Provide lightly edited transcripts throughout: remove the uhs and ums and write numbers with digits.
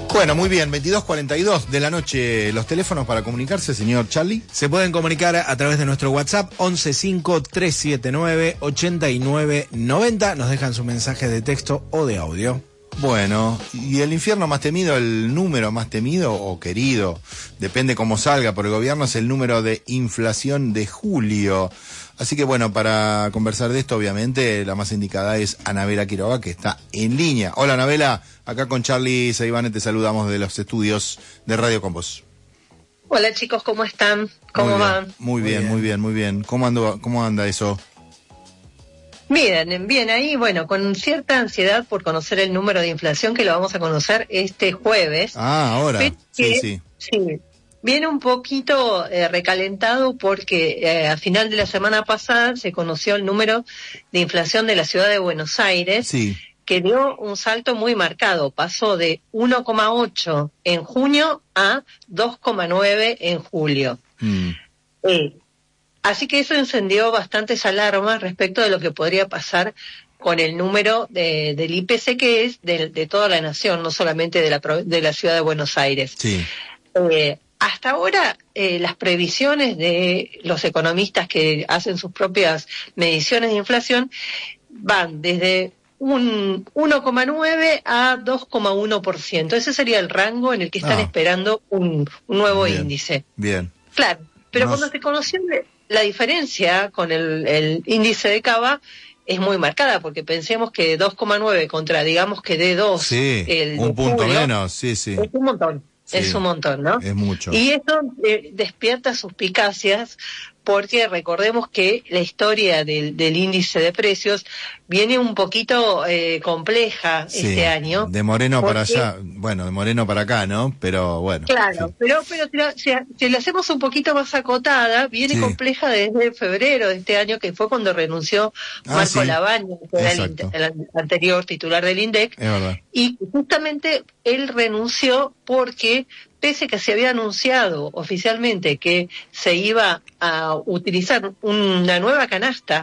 Bueno, muy bien, 22:42 de la noche. Los teléfonos para comunicarse, señor Charlie. Se pueden comunicar a través de nuestro WhatsApp 1153798990. Nos dejan su mensaje de texto o de audio. Bueno, y el infierno más temido, el número más temido o querido, depende cómo salga por el gobierno, es el número de inflación de julio. Así que bueno, para conversar de esto, obviamente, la más indicada es Anabela Quiroga, que está en línea. Hola, Anabela, acá con Charlie Seivane te saludamos de los estudios de Radio Con Vos. Hola chicos, ¿cómo están? ¿Cómo van? Muy bien. ¿Cómo anda eso? Bien, ahí, bueno, con cierta ansiedad por conocer el número de inflación, que lo vamos a conocer este jueves. Ah, ahora, sí. Viene un poquito recalentado porque a final de la semana pasada se conoció el número de inflación de la ciudad de Buenos Aires, que dio un salto muy marcado, pasó de 1,8 en junio a 2,9 en julio. Así que eso encendió bastantes alarmas respecto de lo que podría pasar con el número del IPC, que es de toda la nación, no solamente de la ciudad de Buenos Aires. Sí. Hasta ahora, las previsiones de los economistas que hacen sus propias mediciones de inflación van desde un 1,9 a 2,1%. Ese sería el rango en el que están esperando un nuevo índice. Bien. Claro, pero cuando se conoció la diferencia con el índice de Cava es muy marcada, porque pensemos que 2,9 contra, digamos que de 2, un punto julio, menos, sí. Es un montón. Sí, es un montón, ¿no? Es mucho. Y eso despierta suspicacias, porque recordemos que la historia del índice de precios viene un poquito compleja este año. De Moreno para allá, bueno, de Moreno para acá, ¿no? Pero bueno. Claro, pero si la hacemos un poquito más acotada, viene compleja desde febrero de este año, que fue cuando renunció Marco Lavagna, que era el anterior titular del INDEC. Es verdad. Y justamente él renunció porque, pese que se había anunciado oficialmente que se iba a utilizar una nueva canasta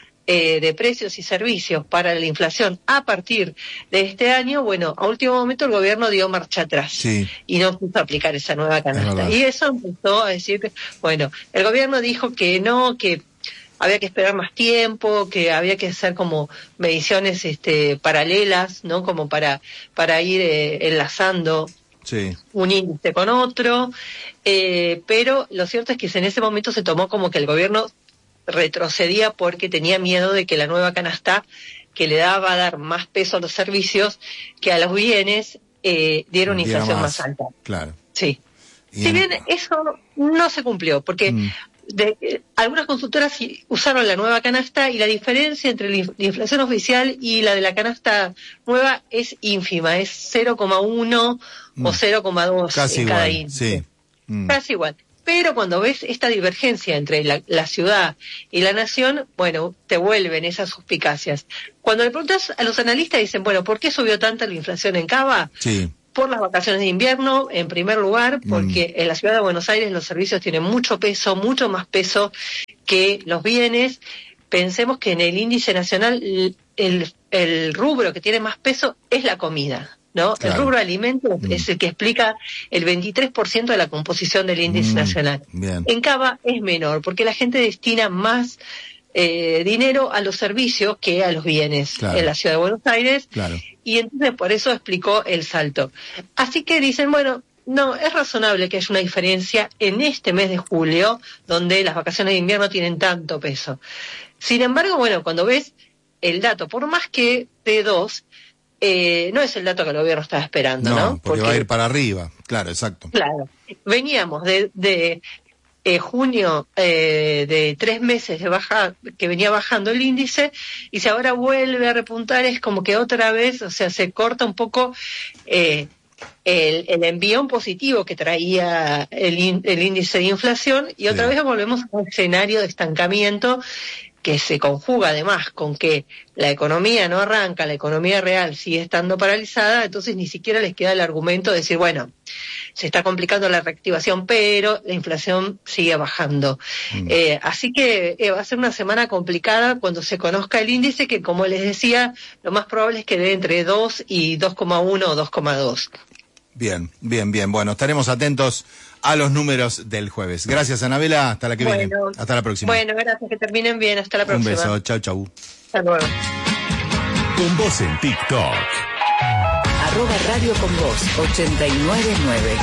de precios y servicios para la inflación a partir de este año, bueno, a último momento el gobierno dio marcha atrás y no puso a aplicar esa nueva canasta. Y eso empezó a decir que, bueno, el gobierno dijo que no, que había que esperar más tiempo, que había que hacer como mediciones paralelas, ¿no? Como para ir enlazando un índice con otro, pero lo cierto es que en ese momento se tomó como que el gobierno retrocedía porque tenía miedo de que la nueva canasta, que le daba a dar más peso a los servicios que a los bienes, diera una inflación más alta. Claro. Sí. Si bien eso no se cumplió, porque algunas consultoras usaron la nueva canasta y la diferencia entre la inflación oficial y la de la canasta nueva es ínfima, es 0,1 o 0,2 en cada índice. Casi igual. Pero cuando ves esta divergencia entre la ciudad y la nación, bueno, te vuelven esas suspicacias. Cuando le preguntas a los analistas, dicen, bueno, ¿por qué subió tanta la inflación en Cava? Por las vacaciones de invierno, en primer lugar, porque en la ciudad de Buenos Aires los servicios tienen mucho peso, mucho más peso que los bienes. Pensemos que en el índice nacional el rubro que tiene más peso es la comida, ¿no? Claro. El rubro de alimentos es el que explica el 23% de la composición del índice nacional. Bien. En Cava es menor, porque la gente destina más dinero a los servicios que a los bienes en la ciudad de Buenos Aires, y entonces por eso explicó el salto. Así que dicen, bueno, no, es razonable que haya una diferencia en este mes de julio, donde las vacaciones de invierno tienen tanto peso. Sin embargo, bueno, cuando ves el dato, por más que de 2, no es el dato que el gobierno estaba esperando, ¿no? Porque va a ir para arriba, claro, exacto. Claro, veníamos de junio, de 3 meses de baja, que venía bajando el índice, y si ahora vuelve a repuntar, es como que otra vez, o sea, se corta un poco el envión positivo que traía el índice de inflación, y otra vez volvemos a un escenario de estancamiento que se conjuga además con que la economía no arranca, la economía real sigue estando paralizada, entonces ni siquiera les queda el argumento de decir, bueno, se está complicando la reactivación, pero la inflación sigue bajando. Así que va a ser una semana complicada cuando se conozca el índice, que como les decía, lo más probable es que dé entre 2 y 2,1 o 2,2. Bien. Bueno, estaremos atentos a los números del jueves. Gracias, Anabela. Hasta la que viene. Hasta la próxima. Bueno, gracias. Que terminen bien. Hasta la próxima. Un beso. Chau. Hasta luego. Con Vos en TikTok. @Radio con Vos 899.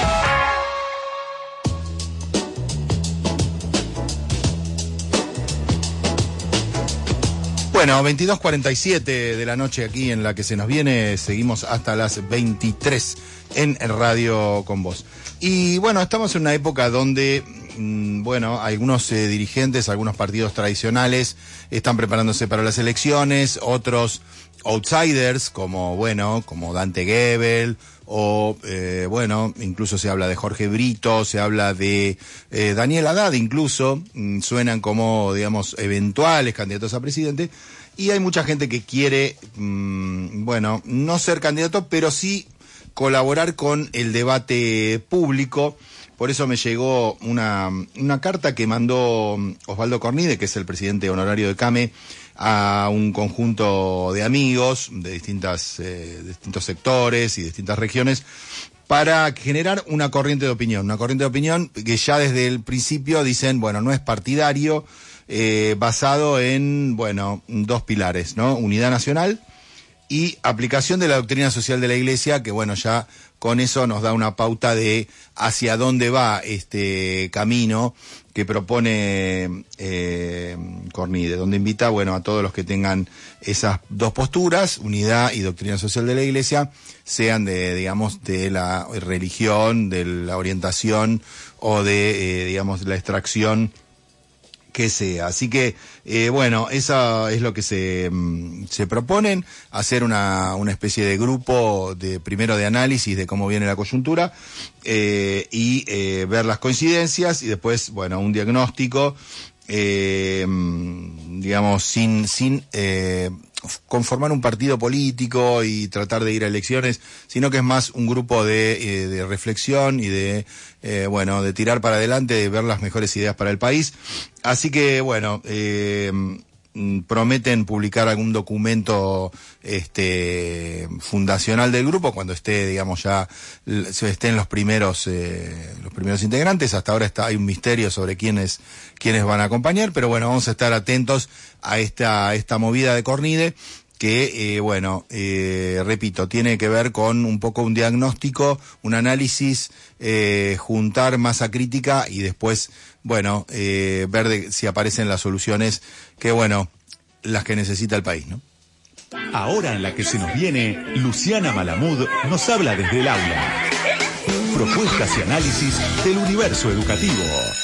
Bueno, 22:47 de la noche aquí en La Que Se Nos Viene. Seguimos hasta las 23 en Radio con Vos. Y bueno, estamos en una época donde, algunos dirigentes, algunos partidos tradicionales están preparándose para las elecciones, otros outsiders como Dante Gebel, o incluso se habla de Jorge Brito, se habla de Daniel Haddad, incluso suenan como, digamos, eventuales candidatos a presidente, y hay mucha gente que quiere, no ser candidato, pero sí colaborar con el debate público. Por eso me llegó una carta que mandó Osvaldo Cornide, que es el presidente honorario de CAME, a un conjunto de amigos de distintos sectores y distintas regiones, para generar una corriente de opinión que ya desde el principio dicen, no es partidario, basado en, dos pilares, ¿no? Unidad nacional y aplicación de la doctrina social de la Iglesia, que ya con eso nos da una pauta de hacia dónde va este camino que propone Cornide, donde invita, a todos los que tengan esas dos posturas, unidad y doctrina social de la Iglesia, sean de la religión, de la orientación o de la extracción que sea. Así que, eso es lo que se proponen, hacer una especie de grupo primero de análisis de cómo viene la coyuntura, y ver las coincidencias, y después, un diagnóstico, sin conformar un partido político y tratar de ir a elecciones, sino que es más un grupo de reflexión y de tirar para adelante, de ver las mejores ideas para el país. Así que, prometen publicar algún documento fundacional del grupo cuando esté, ya estén los primeros integrantes. Hasta ahora hay un misterio sobre quiénes van a acompañar, pero vamos a estar atentos a esta movida de Cornide, que repito, tiene que ver con un poco un diagnóstico, un análisis, juntar masa crítica y después ver si aparecen las soluciones que las que necesita el país, ¿no? Ahora en La Que Se Nos Viene, Luciana Malamud nos habla desde el aula. Propuestas y análisis del universo educativo.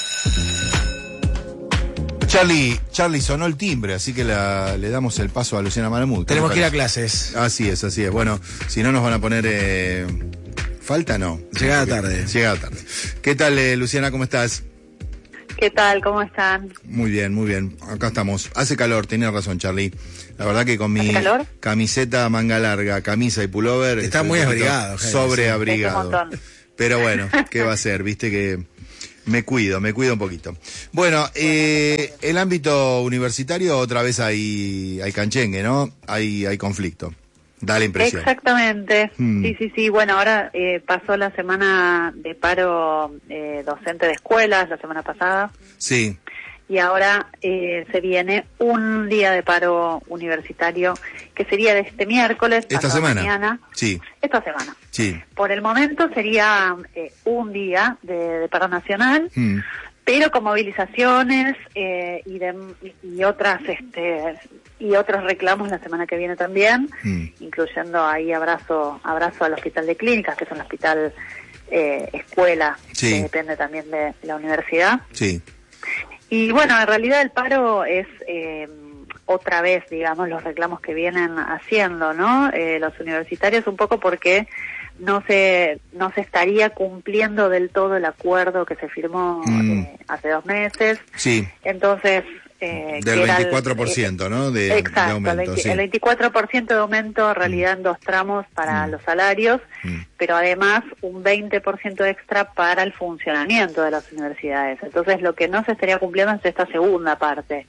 Charlie sonó el timbre, así que le damos el paso a Luciana Malamud. Tenemos que ir a clases. Así es. Bueno, si no nos van a poner falta, no. Llegada tarde. ¿Qué tal, Luciana? ¿Cómo estás? ¿Qué tal? ¿Cómo están? Muy bien. Acá estamos. Hace calor, tenía razón, Charlie. La verdad que con mi camiseta manga larga, camisa y pullover... Está muy abrigado. Sobreabrigado. Pero ¿qué va a ser? Viste que me cuido un poquito. El ámbito universitario otra vez hay canchengue, ¿no? Hay conflicto. Da la impresión. Exactamente. Sí. Ahora pasó la semana de paro docente de escuelas, la semana pasada. Sí. Y ahora se viene un día de paro universitario, que sería de este miércoles. ¿Esta semana? Mañana. Sí. Esta semana. Sí. Por el momento sería un día de paro nacional, pero con movilizaciones y otras y otros reclamos la semana que viene también, incluyendo ahí abrazo al Hospital de Clínicas, que es un hospital escuela, que depende también de la universidad. Sí. Y en realidad el paro es otra vez, digamos, los reclamos que vienen haciendo, ¿no? Los universitarios, un poco porque no se estaría cumpliendo del todo el acuerdo que se firmó hace 2 meses. Sí. Entonces, del 24%, ¿no? Exacto, de aumento, el 24% de aumento en realidad en 2 tramos para los salarios, pero además un 20% extra para el funcionamiento de las universidades. Entonces lo que no se estaría cumpliendo es esta segunda parte.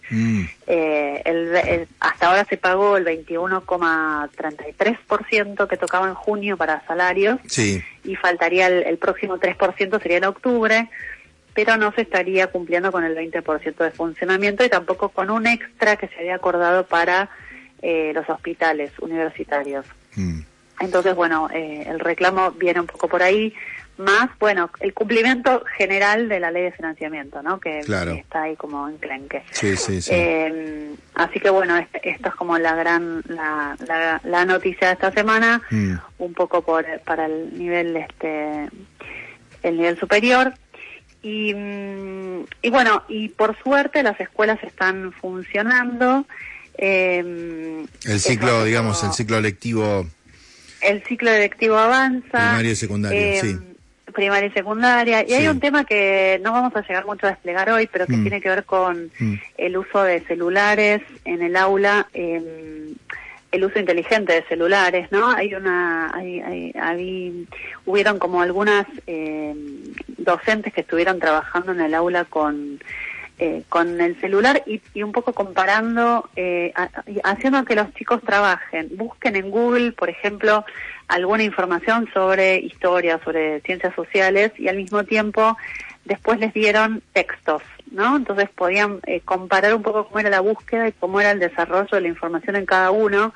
Hasta ahora se pagó el 21,33% que tocaba en junio para salarios, y faltaría el próximo 3%, sería en octubre, pero no se estaría cumpliendo con el 20% de funcionamiento y tampoco con un extra que se había acordado para los hospitales universitarios. Entonces, bueno, el reclamo viene un poco por ahí, más, bueno, el cumplimiento general de la ley de financiamiento, ¿no? Que está ahí como enclenque. Así que, bueno, esto es como la noticia de esta semana, un poco para el nivel, el nivel superior. Y bueno, y por suerte las escuelas están funcionando. El ciclo, digamos, el ciclo lectivo. El ciclo lectivo avanza. Primaria y secundaria, Primaria y secundaria. Y hay un tema que no vamos a llegar mucho a desplegar hoy, pero que tiene que ver con el uso de celulares en el aula, el uso inteligente de celulares, ¿no? Hubieron como algunas docentes que estuvieron trabajando en el aula con el celular y un poco comparando, haciendo que los chicos trabajen, busquen en Google, por ejemplo, alguna información sobre historia, sobre ciencias sociales, y al mismo tiempo después les dieron textos, ¿no? Entonces podían comparar un poco cómo era la búsqueda y cómo era el desarrollo de la información en cada uno,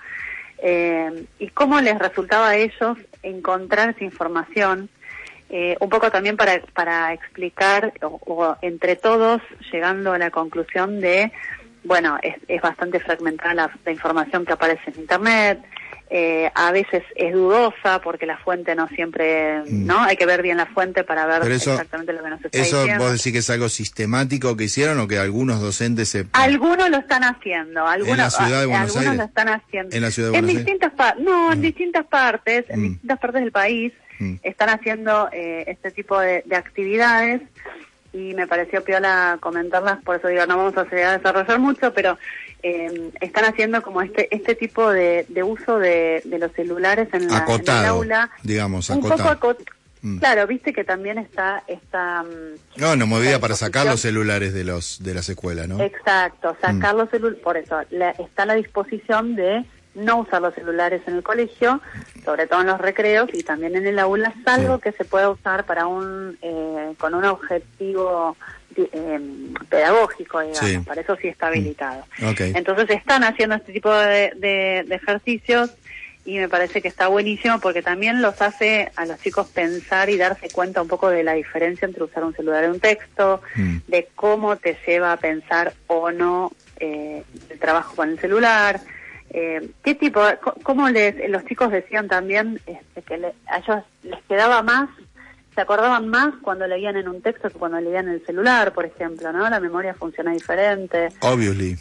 y cómo les resultaba a ellos encontrar esa información, un poco también para explicar, o entre todos, llegando a la conclusión de, bueno, es bastante fragmentada la información que aparece en Internet, a veces es dudosa porque la fuente no siempre, ¿no? Hay que ver bien la fuente para ver exactamente lo que nos está diciendo. ¿Eso vos decís que es algo sistemático que hicieron o que algunos docentes Algunos lo están haciendo. ¿En la ciudad de Buenos Aires? Algunos lo están haciendo. ¿En la ciudad de Buenos Aires? En distintas partes, en distintas partes del país están haciendo este tipo de actividades, y me pareció piola comentarlas, por eso digo, no vamos a desarrollar mucho, pero están haciendo como este tipo de uso de los celulares en el aula. Digamos, acotado. Claro, viste que también está una movida para sacar los celulares de las escuelas, ¿no? Exacto, sacar los celulares, por eso está la disposición de no usar los celulares en el colegio, sobre todo en los recreos y también en el aula, salvo que se pueda usar para con un objetivo pedagógico, digamos, para eso sí está habilitado. Entonces están haciendo este tipo de ejercicios, y me parece que está buenísimo porque también los hace a los chicos pensar y darse cuenta un poco de la diferencia entre usar un celular y un texto, de cómo te lleva a pensar o no el trabajo con el celular. ¿Qué tipo? ¿Cómo los chicos decían también que a ellos les quedaba más, se acordaban más cuando leían en un texto que cuando leían en el celular, por ejemplo, ¿no? La memoria funciona diferente. Obviously.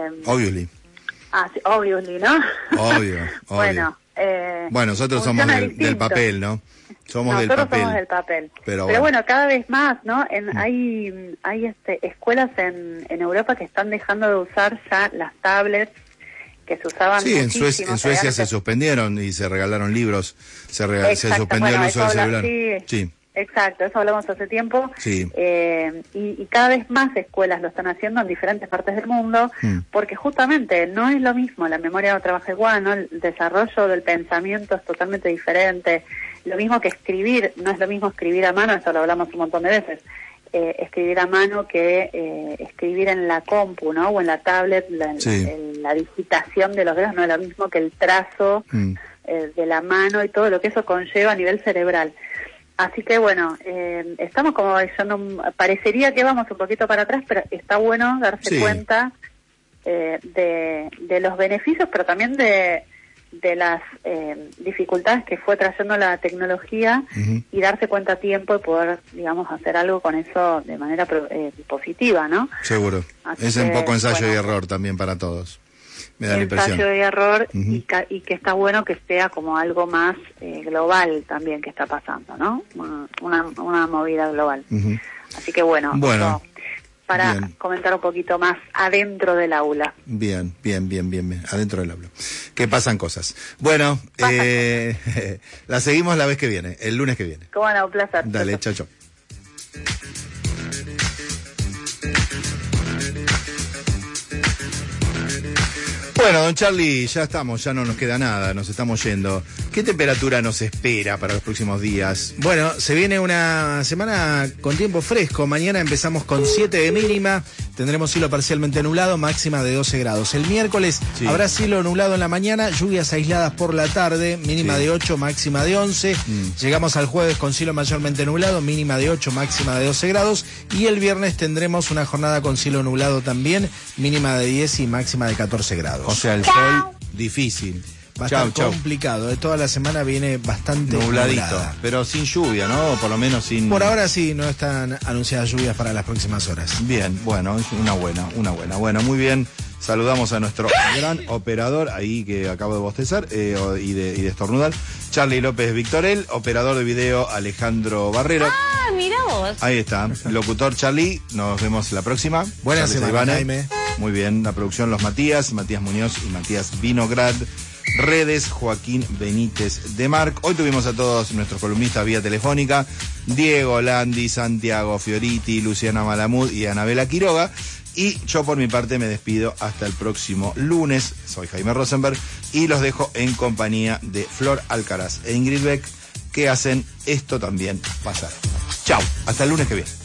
Sí, obviously, ¿no? Obvio. Bueno, nosotros somos del papel, ¿no? Nosotros somos del papel. Pero bueno, cada vez más, ¿no? Hay escuelas en Europa que están dejando de usar ya las tablets que se usaban muchísimo. En Suecia se suspendieron y se regalaron libros, se suspendió el uso del celular. Exacto, eso hablamos hace tiempo. Y cada vez más escuelas lo están haciendo en diferentes partes del mundo, porque justamente no es lo mismo, la memoria no trabaja igual, ¿no? El desarrollo del pensamiento es totalmente diferente. Lo mismo que escribir, no es lo mismo escribir a mano, eso lo hablamos un montón de veces. Escribir a mano que escribir en la compu, ¿no? O en la tablet, la digitación de los dedos no es lo mismo que el trazo de la mano y todo lo que eso conlleva a nivel cerebral. Así que bueno, estamos como parecería que vamos un poquito para atrás, pero está bueno darse cuenta de los beneficios, pero también de las dificultades que fue trayendo la tecnología, y darse cuenta a tiempo y poder, digamos, hacer algo con eso de manera positiva, ¿no? Seguro. Así es un poco ensayo y error también para todos. Me da la impresión. Ensayo y error, y que está bueno que sea como algo más global también que está pasando, ¿no? Una movida global. Así que bueno. para Bien. comentar un poquito más adentro del aula. Bien, adentro del aula. Que pasan cosas. Bueno, la seguimos la vez que viene, el lunes que viene. Cómo no, un placer. Dale, chao, chao. Bueno, don Charlie, ya estamos, ya no nos queda nada, nos estamos yendo. ¿Qué temperatura nos espera para los próximos días? Bueno, se viene una semana con tiempo fresco. Mañana empezamos con 7 de mínima. Tendremos cielo parcialmente nublado, máxima de 12 grados. El miércoles habrá cielo nublado en la mañana, lluvias aisladas por la tarde, mínima de 8, máxima de 11. Llegamos al jueves con cielo mayormente nublado, mínima de 8, máxima de 12 grados. Y el viernes tendremos una jornada con cielo nublado también, mínima de 10 y máxima de 14 grados. O sea, el sol difícil. Va a estar complicado. Toda la semana viene bastante nubladito, nublada. Pero sin lluvia, ¿no? Por lo menos sin... Por ahora sí, no están anunciadas lluvias para las próximas horas. Bien, bueno, una buena. Bueno, muy bien. Saludamos a nuestro gran operador, ahí que acabo de bostezar y de estornudar, Charlie López Victorel, operador de video Alejandro Barrero. Ah, mira vos. Ahí está, locutor Charlie, nos vemos la próxima. Buena Charlie semana, Saibane. Jaime. Muy bien, la producción Los Matías Muñoz y Matías Vinograd. Redes, Joaquín Benítez de Marc. Hoy tuvimos a todos nuestros columnistas vía telefónica, Diego Landi, Santiago Fioriti, Luciana Malamud y Anabela Quiroga. Y yo por mi parte me despido hasta el próximo lunes. Soy Jaime Rosenberg y los dejo en compañía de Flor Alcaraz e Ingrid Beck, que hacen Esto También Pasar. Chau, hasta el lunes que viene.